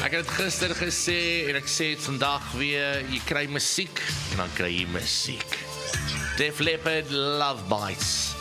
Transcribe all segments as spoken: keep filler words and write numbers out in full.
Ek het dit gister gesê en ek sê dit vandag weer, jy kry musiek en dan kry jy musiek. Def Leppard, Love Bites.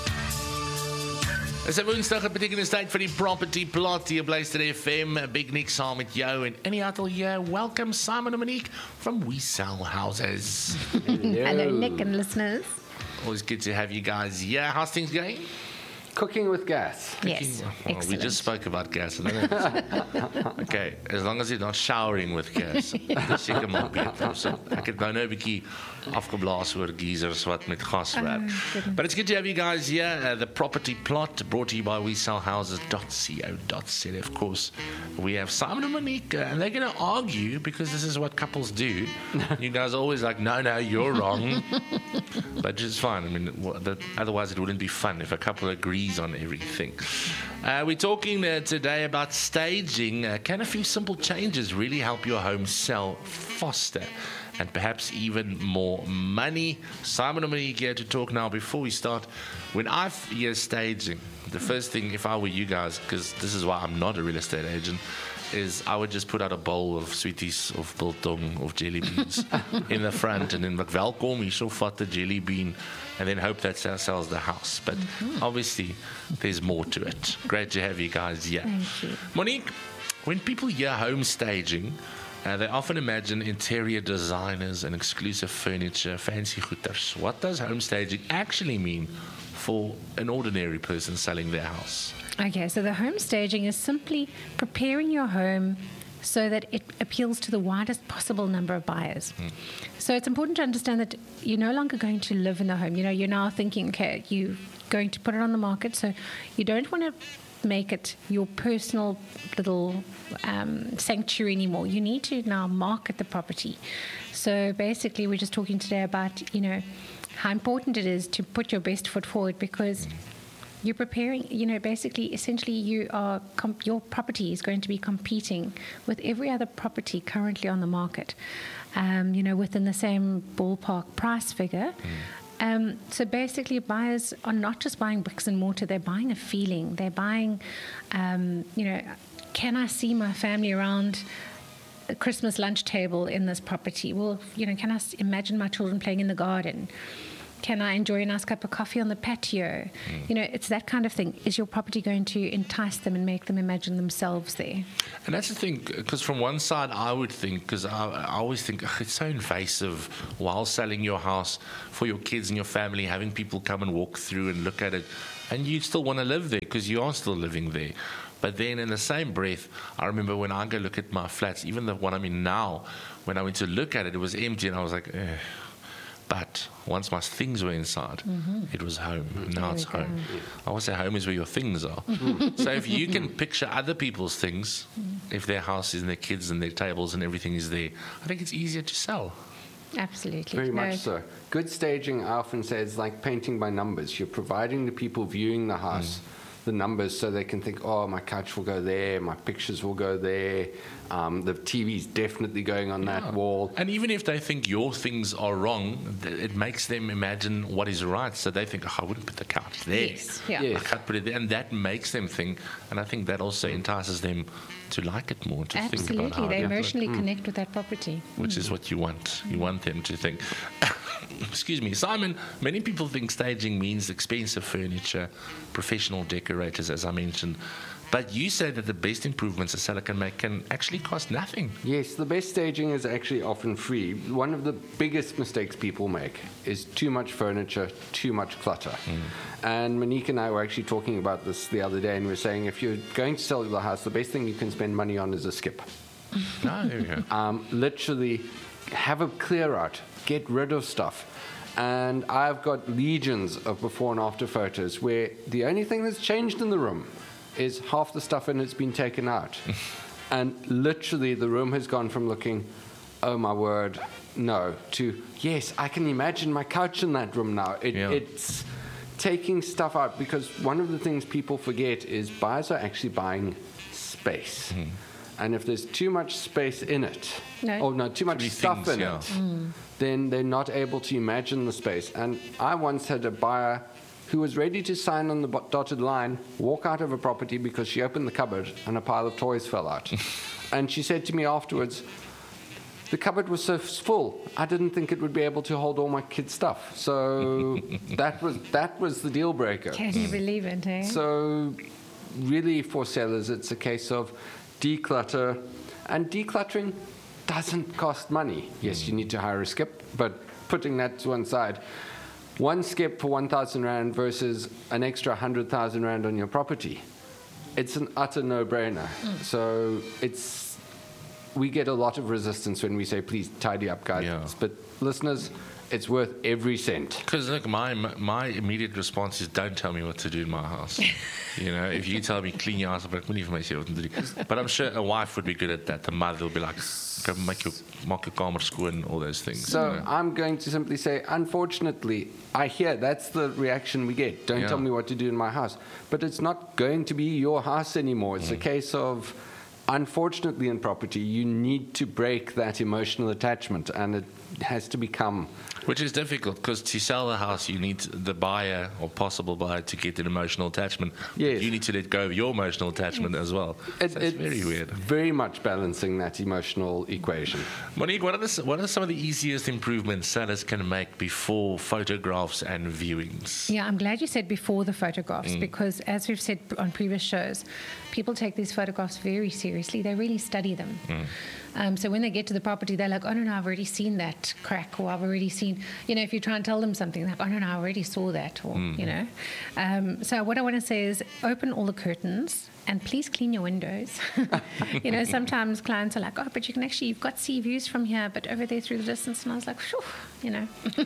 Dit is woensdag, het beteken is tyd vir die Property Plot hier op Luister F M. Big Nick saam met jou en in die atelier. Welcome Simon and Monique from We Sell Houses. Hello. Hello, Nick and listeners. Always good to have you guys here. How's things going? Cooking with gas. Yes, Well, we excellent. just spoke about gas. I don't know. Okay, as long as you're not showering with gas. Dis seker maak beter. So, ek het nou nou 'n bietjie afgeblaas oor geysers wat met gas werk. goodness. But it's good to have you guys here. Uh, the Property Plot brought to you by we sell houses dot co dot z. Of course, we have Simon and Monique, uh, and they're going to argue because this is what couples do. You guys are always like, no, no, you're wrong. But it's fine. I mean, what, the, otherwise it wouldn't be fun if a couple agrees on everything. Uh, we're talking uh, today about staging. Uh, can a few simple changes really help your home sell faster and perhaps even more money? Simon and Monique here to talk now. Before we start, when I hear staging, the first thing, if I were you guys, because this is why I'm not a real estate agent, is I would just put out a bowl of sweeties of biltong of jelly beans in the front and then like welkom hier so vat the jelly bean and then hope that sells the house. But mm-hmm. obviously there's more to it. Great to have you guys here. Thank you. Monique, when people hear home staging, uh, they often imagine interior designers and exclusive furniture, fancy goeders. What does home staging actually mean for an ordinary person selling their house? Okay, so the home staging is simply preparing your home so that it appeals to the widest possible number of buyers. Mm. So it's important to understand that you're no longer going to live in the home. You know, you're now thinking, okay, you're going to put it on the market, so you don't want to make it your personal little um, sanctuary anymore. You need to now market the property. So basically, we're just talking today about, you know, how important it is to put your best foot forward because mm. you're preparing, you know, basically, essentially, you are comp- your property is going to be competing with every other property currently on the market, um, you know, within the same ballpark price figure. Mm. Um, so basically, buyers are not just buying bricks and mortar; they're buying a feeling. They're buying, um, you know, can I see my family around a Christmas lunch table in this property? Well, you know, can I imagine my children playing in the garden? Can I enjoy a nice cup of coffee on the patio? Mm. You know, it's that kind of thing. Is your property going to entice them and make them imagine themselves there? And that's the thing, because from one side I would think, because I, I always think ugh, it's so invasive while selling your house for your kids and your family, having people come and walk through and look at it, and you still want to live there because you are still living there. But then in the same breath, I remember when I go look at my flats, even the one I'm in now, when I went to look at it, it was empty, and I was like, eh. But once my things were inside, mm-hmm. it was home. And now it's home. Yeah. I always say home is where your things are. So if you can picture other people's things, if their house is and their kids and their tables and everything is there, I think it's easier to sell. Absolutely. Very no. much so. Good staging, I often say, is like painting by numbers. You're providing the people viewing the house mm. the numbers so they can think, oh, my couch will go there, my pictures will go there, um, the T V's definitely going on yeah. that wall. And even if they think your things are wrong, it makes them imagine what is right. So they think, oh, I wouldn't put the couch there. Yes. Yeah. Yes. I can't put it there. And that makes them think, and I think that also entices them to like it more, to Absolutely. think about how They emotionally mm. connect with that property. Which mm. is what you want. You want them to think. Excuse me. Simon, many people think staging means expensive furniture, professional decorators, as I mentioned. But you say that the best improvements a seller can make can actually cost nothing. Yes, the best staging is actually often free. One of the biggest mistakes people make is too much furniture, too much clutter. Mm. And Monique and I were actually talking about this the other day, and we were saying if you're going to sell the house, the best thing you can spend money on is a skip. No, there we go. Um, literally, have a clear out, get rid of stuff. And I've got legions of before and after photos where the only thing that's changed in the room is half the stuff in it's been taken out. And literally the room has gone from looking, oh my word, no, to, yes, I can imagine my couch in that room now. It, yeah. It's taking stuff out because one of the things people forget is buyers are actually buying space. Mm. And if there's too much space in it, no. or no, too much Three stuff things, in yeah. it, mm. then they're not able to imagine the space. And I once had a buyer who was ready to sign on the bo- dotted line, walk out of a property because she opened the cupboard and a pile of toys fell out. And she said to me afterwards, the cupboard was so full, I didn't think it would be able to hold all my kids' stuff. So that was that was the deal breaker. Can you believe it, eh? So really for sellers, it's a case of declutter. And decluttering doesn't cost money. Yes, you need to hire a skip, but putting that to one side, one skip for one thousand rand versus an extra one hundred thousand rand on your property, it's an utter no-brainer. Mm. So it's, we get a lot of resistance when we say, please tidy up, guys. Yeah. But listeners, it's worth every cent. Because look, my my immediate response is, don't tell me what to do in my house. You know, if you tell me clean your house, but but I'm sure a wife would be good at that. The mother will be like, go make your maak your kamer skoon, all those things. So you know? I'm going to simply say, unfortunately, I hear that's the reaction we get. Don't Yeah. tell me what to do in my house. But it's not going to be your house anymore. It's Mm. a case of, unfortunately, in property, you need to break that emotional attachment, and it has to become. Which is difficult, because to sell the house, you need the buyer or possible buyer to get an emotional attachment. Yes. You need to let go of your emotional attachment as well. It, So it's very weird. Very much balancing that emotional equation. Monique, what are, the, what are some of the easiest improvements sellers can make before photographs and viewings? Yeah, I'm glad you said before the photographs, because as we've said on previous shows, people take these photographs very seriously. They really study them. Um, so when they get to the property, they're like, oh, no, no, I've already seen that crack, or I've already seen, you know, if you try and tell them something, they're like, oh, no, no, I already saw that, or, you know. Um, so what I want to say is open all the curtains and please clean your windows. You know, sometimes clients are like, oh, but you can actually, you've got sea views from here, but over there through the distance. And I was like, phew, you know.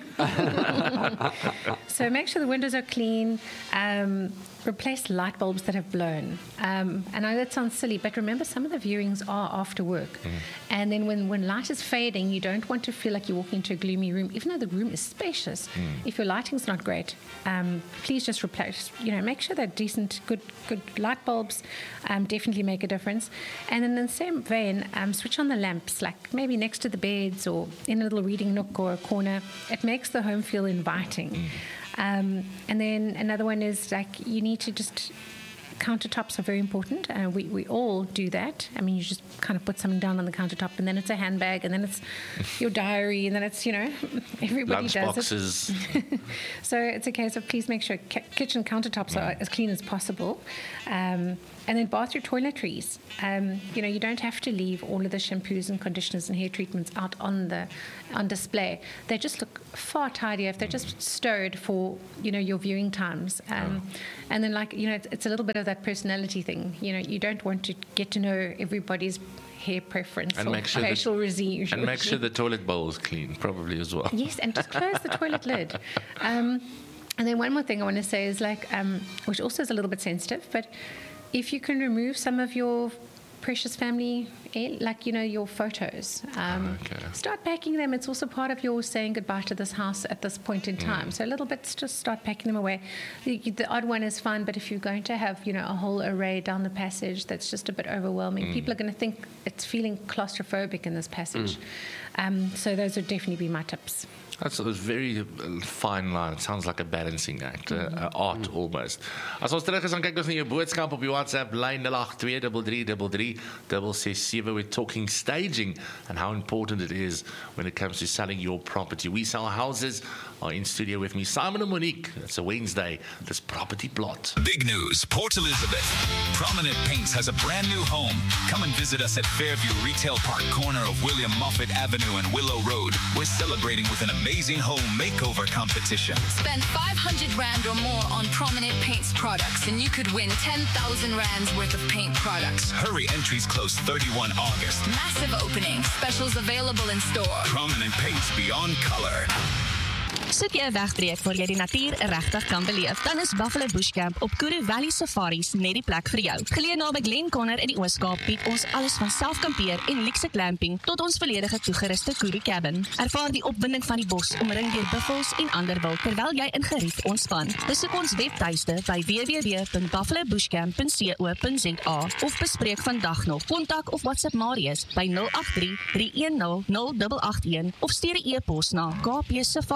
So make sure the windows are clean. Um, replace light bulbs that have blown. Um, I know that sounds silly, but remember, some of the viewings are after work. Mm. And then when, when light is fading, you don't want to feel like you're walking into a gloomy room, even though the room is spacious. Mm. If your lighting's not great, um, please just replace, you know, make sure they're decent, good good light bulbs um, definitely make a difference. And in the same vein, um, switch on the lamps, like maybe next to the beds or in a little reading nook or a corner. It makes the home feel inviting. Mm. Um, and then another one is like you need to just, countertops are very important. Uh, we, we all do that. I mean, you just kind of put something down on the countertop, and then it's a handbag, and then it's your diary, and then it's, you know, everybody Lunch does boxes. it. So it's a case of please make sure ca- kitchen countertops are as clean as possible. Um, and then bathroom toiletries. Um, you know, you don't have to leave all of the shampoos and conditioners and hair treatments out on the on display. They just look far tidier if they're just stowed for, you know, your viewing times. Um, oh. And then, like, you know, it's, it's a little bit of that personality thing. You know, you don't want to get to know everybody's hair preference and or make sure facial regime. And make sure the toilet bowl is clean, probably as well. Yes, and just close the toilet lid. Um, and then one more thing I want to say is, like, um, which also is a little bit sensitive, but if you can remove some of your precious family, like, you know, your photos, um, okay. start packing them. It's also part of your saying goodbye to this house at this point in time. Mm. So a little bit, just start packing them away. The, the odd one is fine, but if you're going to have, you know, a whole array down the passage, that's just a bit overwhelming. Mm. People are going to think it's feeling claustrophobic in this passage. Mm. Um, so those would definitely be my tips. That's a very fine line. It sounds like a balancing act, mm-hmm. uh, art mm-hmm. almost. As ons terug is, dan kyk ons na jou boodskap op die WhatsApp lyn nul agt twee drie drie drie drie ses sewe. We're talking staging and how important it is when it comes to selling your property. We Sell Houses are in studio with me, Simon and Monique. It's a Wednesday, this property plot. Big news, Port Elizabeth. Prominent Paints has a brand new home. Come and visit us at Fairview Retail Park, corner of William Moffat Avenue and Willow Road. We're celebrating with an amazing home makeover competition. Spend five hundred rand or more on Prominent Paints products and you could win ten thousand rands worth of paint products. Hurry, entries close thirty-first of August. Massive opening, specials available in store. Prominent Paints beyond color. Soek jy 'n wegbreek waar jy die natuur regtig kan beleef, dan is Buffalo Bush Camp op Kuru Valley Safaris net die plek vir jou. Geleë naby Glenconner in die Oos-Kaap bied ons alles van selfkampeer en luxe glamping tot ons volledige toegeruste Kuru cabin. Ervaar die opwinding van die bos omring deur buffels en ander wild terwyl jy in gerief ontspan. Besoek ons webtuiste by w w w punt buffalo bush camp punt co punt za of bespreek vandag nog. Kontak of WhatsApp Marius by nul agt drie drie een nul nul agt agt een of stuur 'n e-pos na k p safaris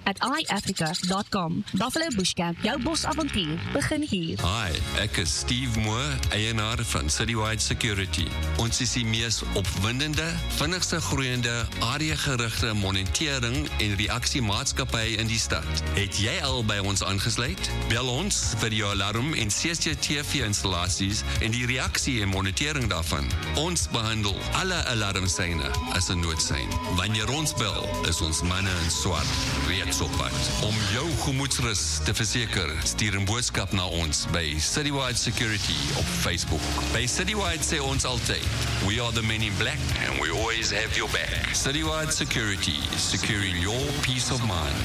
at i africa dot com. Buffalo Bushcamp, jou bosavontuur, begin hier. Hi, ek is Steve Moore, eienaar van Citywide Security. Ons is die mees opwindende, vinnigste groeiende, areagerigte monitering en reaksiemaatskappy in die stad. Het jy al by ons aangesluit? Bel ons vir jou alarm en C C T V-installasies en die reaksie en monitering daarvan. Ons behandel alle alarmsyne as 'n noodsein. Wanneer ons bel, is ons manne in swart reeds op pad. Om jou gemoedsrus te verseker, stuur 'n boodskap na ons by Citywide Security op Facebook. By Citywide sê ons altyd, we are the men in black and we always have your back. Citywide Security, securing your peace of mind.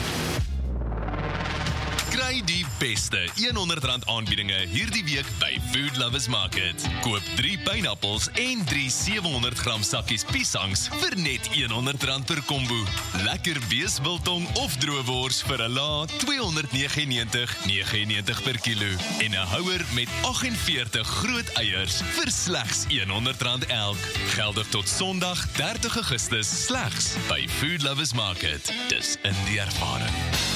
Kry die beste honderd rand aanbiedinge hierdie week by Food Lovers Market. Koop drie pineappels en drie sewehonderd gram sakkies piesangs vir net honderd rand per kombo. Lekker beesbiltong of droewors vir 'n la tweehonderdnegenennegentig negenennegentig per kilo. En 'n houer met agt en veertig groot eiers vir slegs honderd rand elk. Geldig tot Sondag dertig Augustus slegs by Food Lovers Market. Dis in die ervaring.